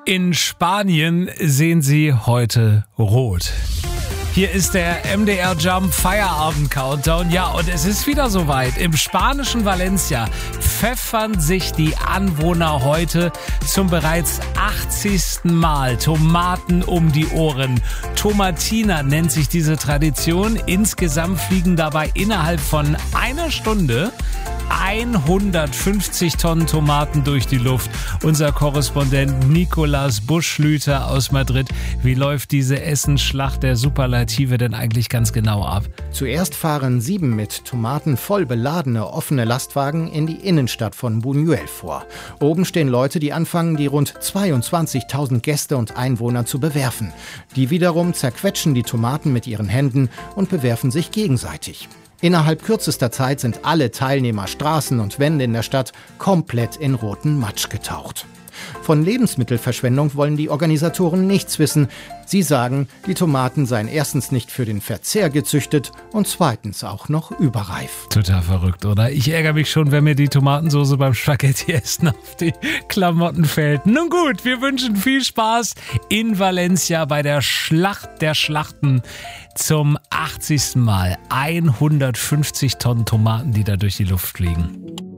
In Spanien sehen sie heute rot. Hier ist der MDR Jump Feierabend Countdown. Ja, und es ist wieder soweit. Im spanischen Valencia pfeffern sich die Anwohner heute zum bereits 80. Mal Tomaten um die Ohren. Tomatina nennt sich diese Tradition. Insgesamt fliegen dabei innerhalb von einer Stunde 150 Tonnen Tomaten durch die Luft. Unser Korrespondent Nicolas Buschlüter aus Madrid. Wie läuft diese Essensschlacht der Superlative denn eigentlich ganz genau ab? Zuerst fahren 7 mit Tomaten voll beladene offene Lastwagen in die Innenstadt von Buñuel vor. Oben stehen Leute, die anfangen, die rund 22.000 Gäste und Einwohner zu bewerfen. Die wiederum zerquetschen die Tomaten mit ihren Händen und bewerfen sich gegenseitig. Innerhalb kürzester Zeit sind alle Teilnehmer, Straßen und Wände in der Stadt komplett in roten Matsch getaucht. Von Lebensmittelverschwendung wollen die Organisatoren nichts wissen. Sie sagen, die Tomaten seien erstens nicht für den Verzehr gezüchtet und zweitens auch noch überreif. Total verrückt, oder? Ich ärgere mich schon, wenn mir die Tomatensoße beim Spaghetti-Essen auf die Klamotten fällt. Nun gut, wir wünschen viel Spaß in Valencia bei der Schlacht der Schlachten zum 80. Mal. 150 Tonnen Tomaten, die da durch die Luft fliegen.